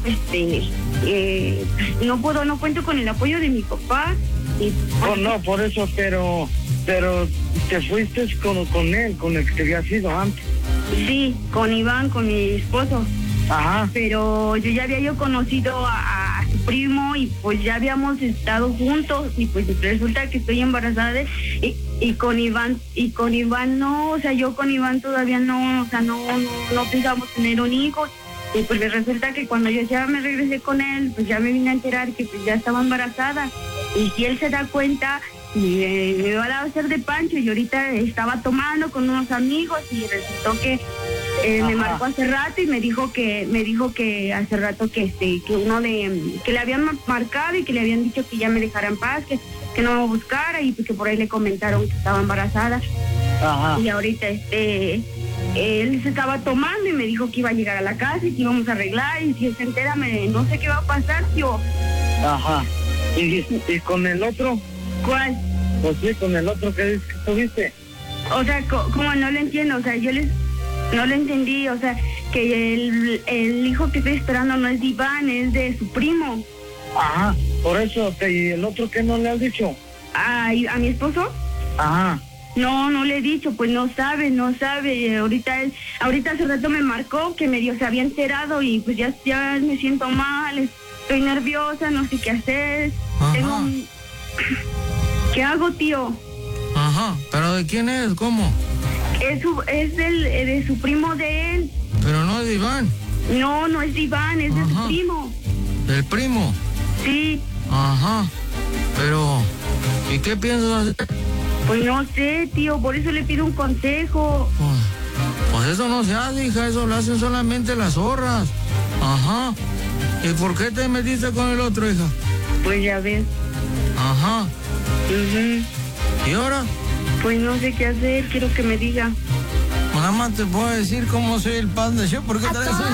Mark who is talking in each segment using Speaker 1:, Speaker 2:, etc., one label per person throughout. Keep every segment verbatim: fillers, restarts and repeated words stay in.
Speaker 1: este, eh, no puedo, no cuento con el apoyo de mi papá. Y,
Speaker 2: oh, no, por eso, pero, pero te fuiste con, con él, con el que te había sido antes.
Speaker 1: Sí, con Iván, con mi esposo.
Speaker 2: Ajá.
Speaker 1: Pero yo ya había yo conocido a, a su primo y pues ya habíamos estado juntos y pues resulta que estoy embarazada de, y, y con Iván, y con Iván no, o sea, yo con Iván todavía no, o sea, no, no, no pensábamos tener un hijo. Y pues resulta que cuando yo ya me regresé con él, pues ya me vine a enterar que pues ya estaba embarazada. Y si él se da cuenta, me, me va a hacer de pancho. Y ahorita estaba tomando con unos amigos y resultó que eh, me marcó hace rato y me dijo que me dijo que hace rato que este que uno de que le habían marcado y que le habían dicho que ya me dejara en paz, que, que no me buscara y pues que por ahí le comentaron que estaba embarazada.
Speaker 2: Ajá.
Speaker 1: Y ahorita este él se estaba tomando y me dijo que iba a llegar a la casa y que íbamos a arreglar y si él se entera me, no sé qué va a pasar, tío.
Speaker 2: Ajá. ¿Y, y con el otro?
Speaker 1: ¿Cuál?
Speaker 2: Pues sí, con el otro que dices que tuviste.
Speaker 1: O sea, co como no lo entiendo, o sea, yo les no lo entendí, o sea, que el, el hijo que estoy esperando no es de Iván, es de su primo.
Speaker 2: Ajá, por eso, ¿y el otro qué no le has dicho?
Speaker 1: ¿A, a mi esposo?
Speaker 2: Ajá.
Speaker 1: No, no le he dicho, pues no sabe, no sabe. Ahorita él, ahorita hace rato me marcó que medio se había enterado y pues ya, ya me siento mal, estoy nerviosa, no sé qué hacer.
Speaker 3: Ajá.
Speaker 1: Tengo un... ¿Qué hago, tío?
Speaker 3: Ajá, ¿pero de quién es? ¿Cómo?
Speaker 1: Es, su, es del, de su primo de él.
Speaker 3: Pero no de Iván.
Speaker 1: No, no es de Iván, es
Speaker 3: Ajá.
Speaker 1: de su primo.
Speaker 3: ¿Del primo?
Speaker 1: Sí.
Speaker 3: Ajá, pero ¿y qué piensas hacer?
Speaker 1: Pues no sé, tío, por eso le pido un consejo.
Speaker 3: Pues, pues eso no se hace, hija, eso lo hacen solamente las zorras. Ajá. ¿Y por qué te metiste con el otro, hija?
Speaker 1: Pues ya ves.
Speaker 3: Ajá.
Speaker 1: Uh-huh.
Speaker 3: ¿Y ahora?
Speaker 1: Pues no sé qué hacer, quiero que me diga.
Speaker 3: Nada más te puedo decir cómo soy el Panda Show, ¿por qué traes eso?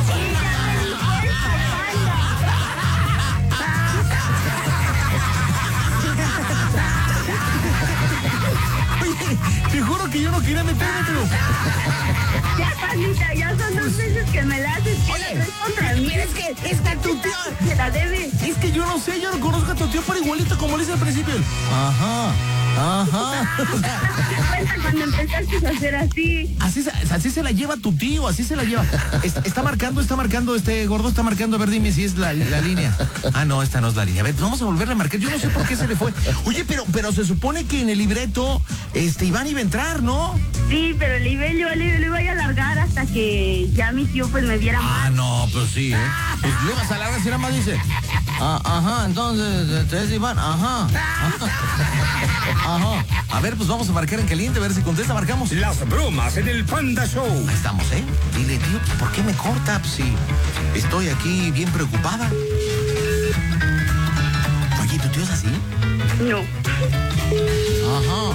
Speaker 3: Te juro que yo no quería meterme, pero...
Speaker 1: Ya, Pandita, ya son dos veces que me la haces.
Speaker 3: Oye,
Speaker 1: es contra mí.
Speaker 3: es que, es que tu tío...
Speaker 1: Se la debe.
Speaker 3: Es que yo no sé, yo no conozco a tu tío, pero igualito como le hice al principio. Ajá, ajá.
Speaker 1: Cuenta cuando empezaste a hacer así.
Speaker 3: Así, se- así se la lleva tu tío, así se la lleva. Es- está marcando, está marcando, este gordo está marcando. A ver, dime si es la, la línea. Ah, no, esta no es la línea. A ver, vamos a volverle a marcar. Yo no sé por qué se le fue. Oye, pero, pero se supone que en el libreto, este, Iván iba a entrar, ¿no?
Speaker 1: Sí, pero el nivel yo le, le iba a alargar hasta que ya mi tío pues me viera
Speaker 3: Ah,
Speaker 1: mal.
Speaker 3: no, pues sí, ¿eh? Pues le vas a alargar si nada más dice. Ah, ajá, entonces, este es Iván, ajá. Ajá. A ver, pues vamos a marcar en caliente, a ver si contesta, marcamos.
Speaker 4: Las bromas en el Panda Show.
Speaker 3: Ahí estamos, ¿eh? Dile, tío, ¿por qué me corta? Pues sí, estoy aquí bien preocupada. Oye, ¿tu tío es así?
Speaker 1: No.
Speaker 3: Ajá.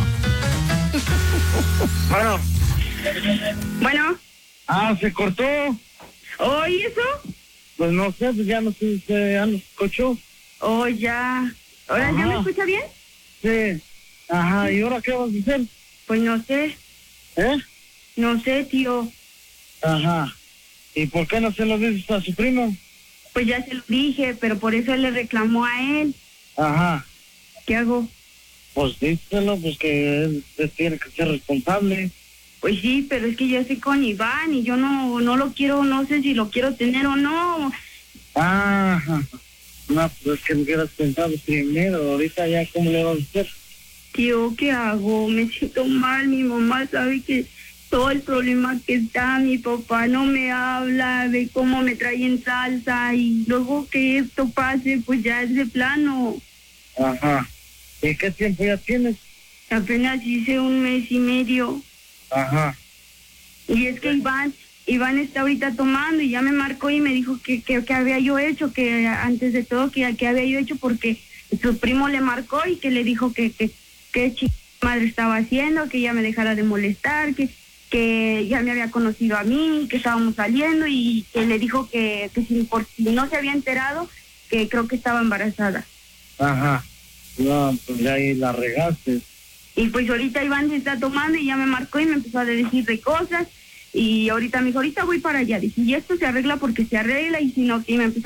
Speaker 2: Bueno.
Speaker 1: Bueno,
Speaker 2: Ah, ¿se cortó?
Speaker 1: ¿oh, y eso?
Speaker 2: Pues no sé, pues ya no sé, se- ya no escuchó.
Speaker 1: Oh, ya. ¿Ahora ya
Speaker 2: Ajá.
Speaker 1: me escucha bien?
Speaker 2: Sí. Ajá, ¿y ahora qué vas a hacer?
Speaker 1: Pues no sé,
Speaker 2: ¿Eh?
Speaker 1: no sé, tío.
Speaker 2: Ajá. ¿Y por qué no se lo dices a su primo?
Speaker 1: Pues ya se lo dije, pero por eso él le reclamó a él.
Speaker 2: Ajá.
Speaker 1: ¿Qué hago?
Speaker 2: Pues díselo, pues que él, él tiene que ser responsable.
Speaker 1: Pues sí, pero es que yo estoy con Iván y yo no, no lo quiero, no sé si lo quiero tener o no.
Speaker 2: Ajá. No, pues es que me hubieras pensado primero, ahorita ya cómo le vas a hacer.
Speaker 1: Tío, ¿qué hago? Me siento mal, mi mamá sabe que todo el problema que está, mi papá no me habla de cómo me trae en salsa y luego que esto pase, pues ya es de plano.
Speaker 2: Ajá. ¿Y qué tiempo ya tienes?
Speaker 1: Apenas hice un mes y medio.
Speaker 2: Ajá.
Speaker 1: Y es que Iván, Iván está ahorita tomando y ya me marcó y me dijo que, que, que había yo hecho, que antes de todo que, que había yo hecho porque su primo le marcó y que le dijo que que, que chica madre estaba haciendo, que ya me dejara de molestar, que, que ya me había conocido a mí, que estábamos saliendo y que le dijo que, que si, por si no se había enterado, que creo que estaba embarazada.
Speaker 2: Ajá. No, pues ya ahí la regaste.
Speaker 1: Y pues ahorita Iván se está tomando y ya me marcó y me empezó a decir de cosas. Y ahorita me dijo, ahorita voy para allá. Dije, y esto se arregla porque se arregla y si no, y me empezó